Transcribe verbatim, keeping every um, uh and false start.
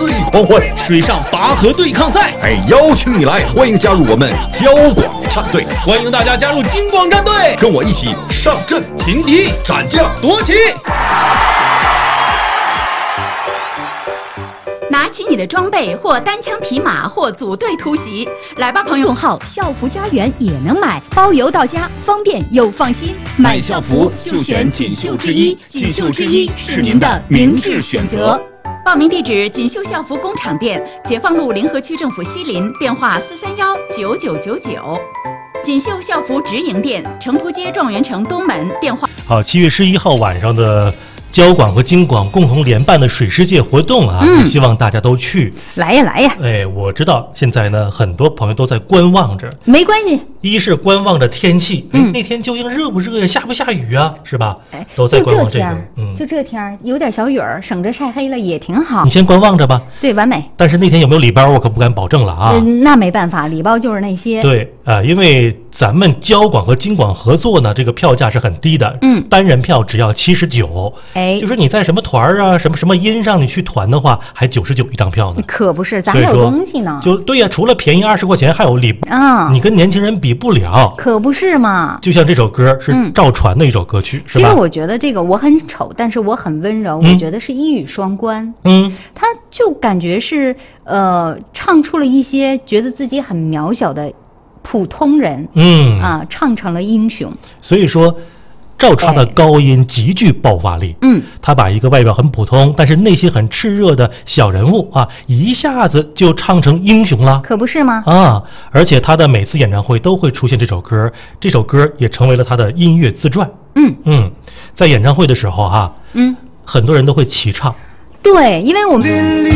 肆意狂欢， 水上拔河对抗赛。 哎，邀请你来，欢迎加入我们交广战队， 欢迎大家加入京广战队， 跟我一起上阵擒敌、 斩将、 夺旗。 拿起你的装备，或单枪匹马，或组队突袭，来吧，朋友！ 用号校服家园也能买，包邮到家，方便又放心。 买校服就选锦绣之一，锦绣之一是您的明智选择。 报名地址：锦绣校服工厂店，解放路临河区政府西邻，电话四三幺九九九九。锦绣校服直营店，城途街状元城东门，电话。 好，七月十一号晚上的交广和京广共同联办的水世界活动啊，嗯、希望大家都去。 来呀来呀！ 哎，我知道现在呢，很多朋友都在观望着。 没关系， 一是观望着天气，嗯，那天究竟热不热呀？下不下雨啊？是吧？哎，都在观望这个。 嗯，就这天儿有点小雨儿，省着晒黑了也挺好。 你先观望着吧。 对，完美。 但是那天有没有礼包，我可不敢保证了啊。 嗯，那没办法，礼包就是那些。 对啊、呃，因为咱们交广和京广合作呢，这个票价是很低的，嗯，单人票只要七十九。哎，就是你在什么团啊，什么什么音上你去团的话，还九十九一张票呢。 可不是，咱还有东西呢。 就对呀、啊，除了便宜二十块钱，还有礼啊，你跟年轻人比不了。 可不是嘛。 就像这首歌是赵传的一首歌曲，嗯、是吧？ 其实我觉得这个我很丑，但是我很温柔，嗯、我觉得是一语双关。嗯，他就感觉是呃，唱出了一些觉得自己很渺小的普通人，嗯啊，唱成了英雄。 所以说。赵传的高音极具爆发力，嗯，他把一个外表很普通，但是内心很炽热的小人物啊，一下子就唱成英雄了， 可不是吗？ 啊！而且他的每次演唱会都会出现这首歌，这首歌也成为了他的音乐自传。嗯嗯，在演唱会的时候哈、啊，嗯，很多人都会齐唱。 对，因为我们。